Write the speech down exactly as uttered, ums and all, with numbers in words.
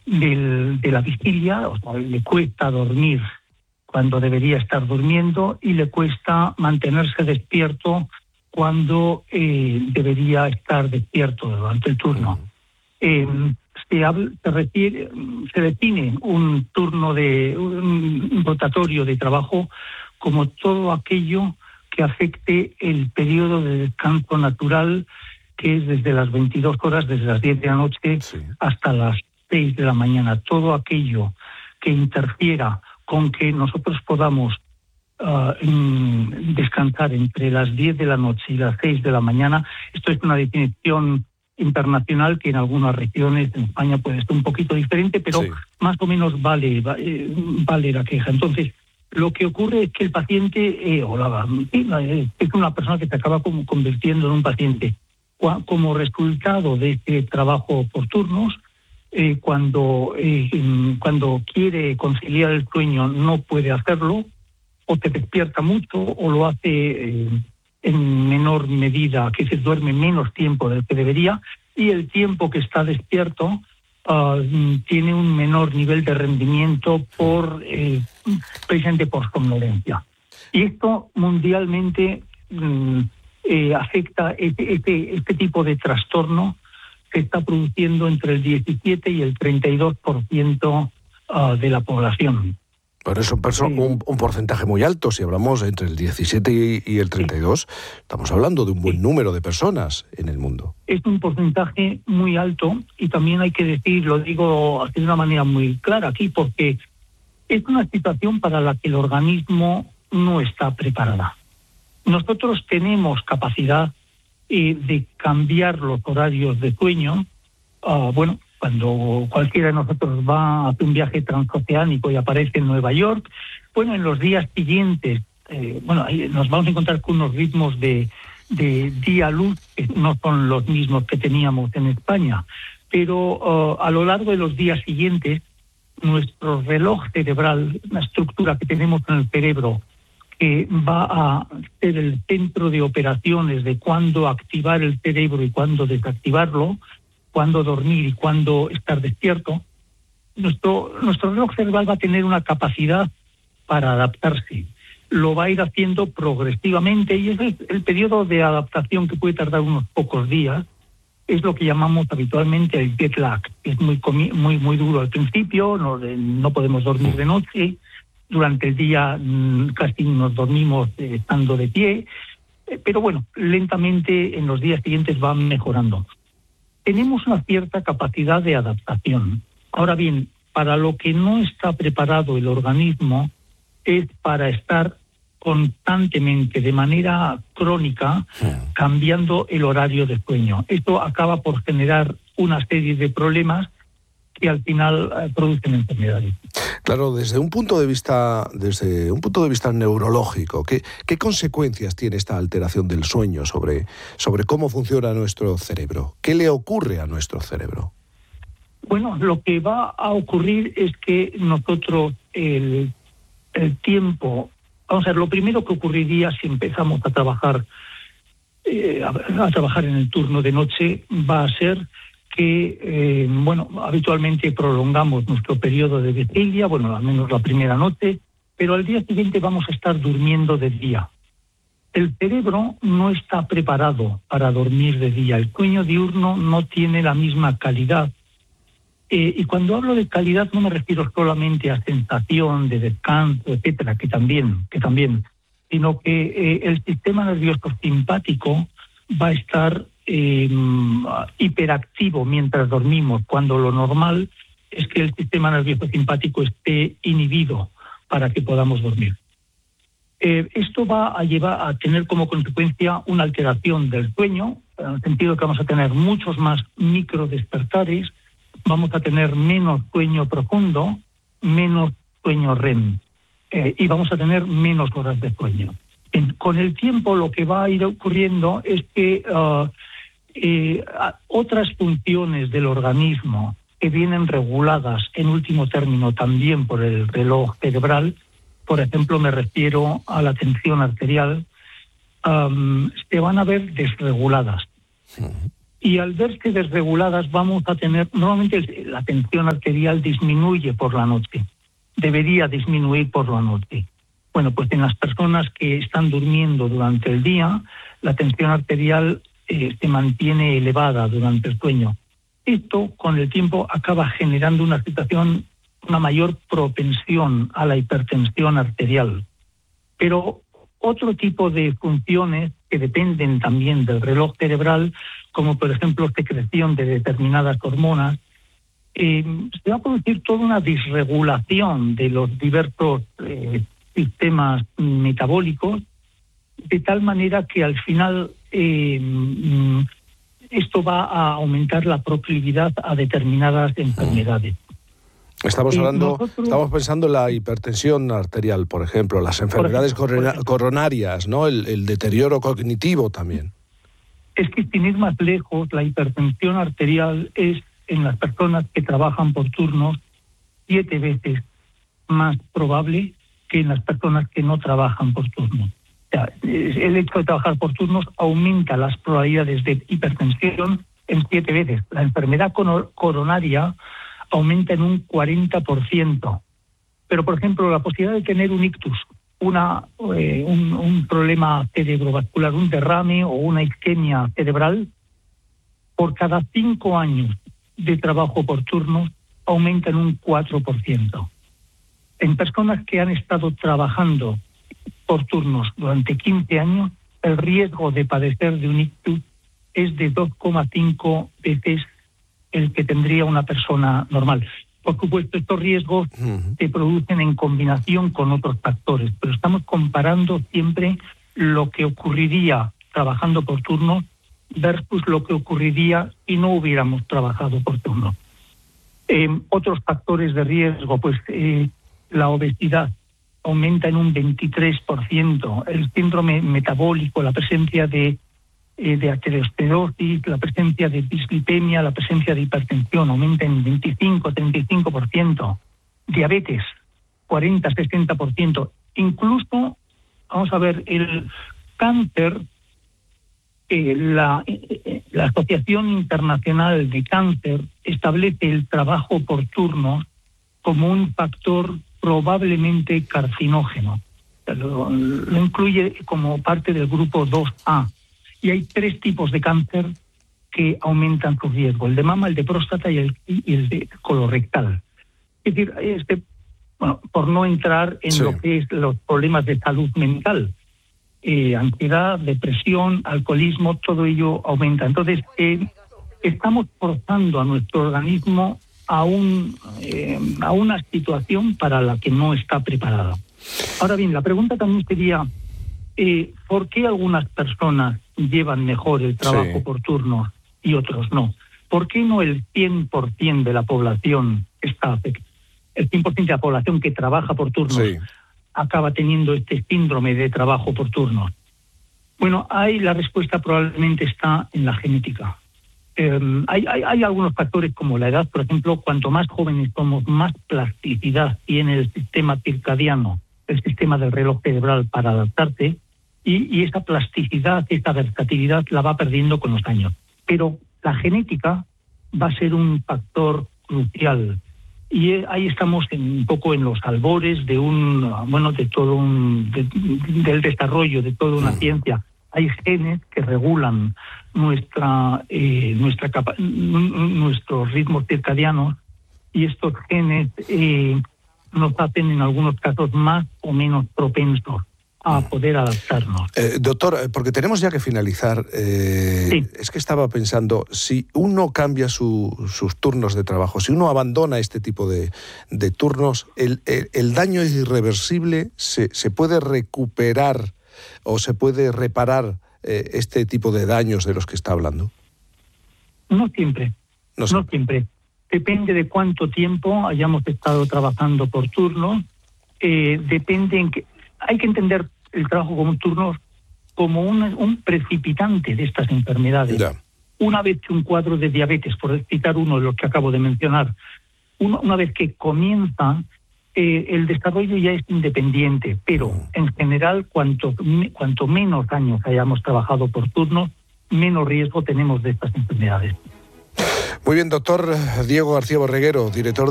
del, de la vigilia, o sea, le cuesta dormir cuando debería estar durmiendo y le cuesta mantenerse despierto cuando eh, debería estar despierto durante el turno. Eh, se, habla, se, refiere, se define un turno de un rotatorio de trabajo como todo aquello que afecte el periodo de descanso natural, que es desde las veintidós horas, desde las diez de la noche sí. hasta las seis de la mañana. Todo aquello que interfiera con que nosotros podamos uh, descansar entre las diez de la noche y las seis de la mañana. Esto es una definición internacional que en algunas regiones en España puede ser un poquito diferente, pero sí. más o menos vale, vale, vale la queja. Entonces, lo que ocurre es que el paciente, eh, o la, es una persona que se acaba como convirtiendo en un paciente. Como resultado de este trabajo por turnos, eh, cuando, eh, cuando quiere conciliar el sueño no puede hacerlo, o se despierta mucho, o lo hace eh, en menor medida, que se duerme menos tiempo del que debería, y el tiempo que está despierto uh, tiene un menor nivel de rendimiento por eh, precisamente por somnolencia. Y esto mundialmente mm, eh, afecta este, este, este tipo de trastorno que está produciendo entre el diecisiete y el treinta y dos por ciento uh, de la población. Pero es un, perso- sí. un, un porcentaje muy alto. Si hablamos entre el diecisiete y, y el treinta y dos, sí. estamos hablando de un buen sí. número de personas en el mundo. Es un porcentaje muy alto, y también hay que decir, lo digo de una manera muy clara aquí, porque es una situación para la que el organismo no está preparada. Nosotros tenemos capacidad eh, de cambiar los horarios de sueño. Uh, bueno, cuando cualquiera de nosotros va a hacer un viaje transoceánico y aparece en Nueva York, bueno, en los días siguientes, eh, bueno, ahí nos vamos a encontrar con unos ritmos de, de día-luz que no son los mismos que teníamos en España, pero uh, a lo largo de los días siguientes, nuestro reloj cerebral, una estructura que tenemos en el cerebro, que va a ser el centro de operaciones de cuándo activar el cerebro y cuándo desactivarlo, cuándo dormir y cuándo estar despierto, nuestro, nuestro reloj cerebral va a tener una capacidad para adaptarse. Lo va a ir haciendo progresivamente, y ese es el periodo de adaptación, que puede tardar unos pocos días. Es lo que llamamos habitualmente el jet lag. Es muy muy muy duro al principio, no, no podemos dormir de noche, durante el día mmm, casi nos dormimos eh, estando de pie, eh, pero bueno, lentamente en los días siguientes va mejorando. Tenemos una cierta capacidad de adaptación. Ahora bien, para lo que no está preparado el organismo es para estar constantemente, de manera crónica, cambiando el horario de sueño. Esto acaba por generar una serie de problemas que al final eh, producen enfermedades. Claro, desde un punto de vista, desde un punto de vista neurológico, ¿qué, qué consecuencias tiene esta alteración del sueño sobre, sobre cómo funciona nuestro cerebro? ¿Qué le ocurre a nuestro cerebro? Bueno, lo que va a ocurrir es que nosotros el, el tiempo, vamos a ver, lo primero que ocurriría si empezamos a trabajar eh, a, a trabajar en el turno de noche va a ser que, eh, bueno, habitualmente prolongamos nuestro periodo de vigilia, bueno, al menos la primera noche, pero al día siguiente vamos a estar durmiendo de día. El cerebro no está preparado para dormir de día. El sueño diurno no tiene la misma calidad. Eh, y cuando hablo de calidad no me refiero solamente a sensación de descanso, etcétera, que también, que también, sino que eh, el sistema nervioso simpático va a estar eh, hiperactivo mientras dormimos, cuando lo normal es que el sistema nervioso simpático esté inhibido para que podamos dormir. Eh, esto va a llevar a tener como consecuencia una alteración del sueño, en el sentido que vamos a tener muchos más microdespertares, vamos a tener menos sueño profundo, menos sueño R E M, eh, y vamos a tener menos horas de sueño. En, con el tiempo lo que va a ir ocurriendo es que uh, eh, otras funciones del organismo que vienen reguladas en último término también por el reloj cerebral, por ejemplo me refiero a la tensión arterial, um, se van a ver desreguladas. Y al verse desreguladas vamos a tener, normalmente la tensión arterial disminuye por la noche, debería disminuir por la noche. Bueno, pues en las personas que están durmiendo durante el día, la tensión arterial eh, se mantiene elevada durante el sueño. Esto, con el tiempo, acaba generando una situación, una mayor propensión a la hipertensión arterial. Pero otro tipo de funciones que dependen también del reloj cerebral, como por ejemplo secreción de determinadas hormonas, eh, se va a producir toda una disregulación de los diversos eh, sistemas metabólicos, de tal manera que al final eh, esto va a aumentar la proclividad a determinadas enfermedades. Estamos hablando, nosotros, estamos pensando en la hipertensión arterial, por ejemplo, las enfermedades por ejemplo, corona, coronarias, ¿no? El, el deterioro cognitivo también. Es que sin ir más lejos, la hipertensión arterial es en las personas que trabajan por turnos siete veces más probable que en las personas que no trabajan por turnos. O sea, el hecho de trabajar por turnos aumenta las probabilidades de hipertensión en siete veces. La enfermedad coronaria aumenta en un cuarenta por ciento. Pero, por ejemplo, la posibilidad de tener un ictus, una, eh, un, un problema cerebrovascular, un derrame o una isquemia cerebral, por cada cinco años de trabajo por turnos, aumenta en un cuatro por ciento. En personas que han estado trabajando por turnos durante quince años, el riesgo de padecer de un ictus es de dos coma cinco veces el que tendría una persona normal. Por supuesto, estos riesgos uh-huh. se producen en combinación con otros factores, pero estamos comparando siempre lo que ocurriría trabajando por turnos versus lo que ocurriría si no hubiéramos trabajado por turnos. Eh, otros factores de riesgo, pues eh, la obesidad aumenta en un veintitrés por ciento, el síndrome metabólico, la presencia de Eh, de aterosclerosis, la presencia de dislipemia, la presencia de hipertensión aumenta en veinticinco a treinta y cinco por ciento, diabetes cuarenta a sesenta por ciento, incluso, vamos a ver, el cáncer, eh, la, eh, la Asociación Internacional de Cáncer establece el trabajo por turnos como un factor probablemente carcinógeno, lo, lo incluye como parte del grupo dos A. Y hay tres tipos de cáncer que aumentan su riesgo: el de mama, el de próstata y el, y el de colorectal. Es decir, este, bueno, por no entrar en sí. lo que es los problemas de salud mental, eh, ansiedad, depresión, alcoholismo, todo ello aumenta. Entonces, eh, estamos forzando a nuestro organismo a, un, eh, a una situación para la que no está preparada. Ahora bien, la pregunta también sería, eh, ¿por qué algunas personas llevan mejor el trabajo sí. por turnos y otros no? ¿Por qué no el cien por ciento de la población está afectada? El cien por ciento de la población que trabaja por turnos sí. acaba teniendo este síndrome de trabajo por turnos. Bueno, ahí la respuesta probablemente está en la genética. Eh, hay, hay, hay algunos factores como la edad, por ejemplo. Cuanto más jóvenes somos, más plasticidad tiene el sistema circadiano, el sistema del reloj cerebral para adaptarse. Y, y esa plasticidad, esa versatilidad la va perdiendo con los años. Pero la genética va a ser un factor crucial. Y ahí estamos en, un poco en los albores de un, bueno, de todo un, de, del desarrollo de toda una ciencia. Hay genes que regulan nuestra, eh, nuestra capa, nuestros ritmos circadianos, y estos genes eh, nos hacen en algunos casos más o menos propensos a poder adaptarnos. Eh, doctor, porque tenemos ya que finalizar, eh, sí. es que estaba pensando, si uno cambia su, sus turnos de trabajo, si uno abandona este tipo de, de turnos, el, el, el daño es irreversible, se, se puede recuperar o se puede reparar eh, este tipo de daños de los que está hablando. No siempre, no, no siempre. Depende de cuánto tiempo hayamos estado trabajando por turnos, eh, depende en que hay que entender el trabajo como turnos como un, un precipitante de estas enfermedades. Ya. Una vez que un cuadro de diabetes, por citar uno de los que acabo de mencionar, uno, una vez que comienza, eh, el desarrollo ya es independiente, pero en general, cuanto, cuanto menos años hayamos trabajado por turnos, menos riesgo tenemos de estas enfermedades. Muy bien, doctor Diego García Borreguero, director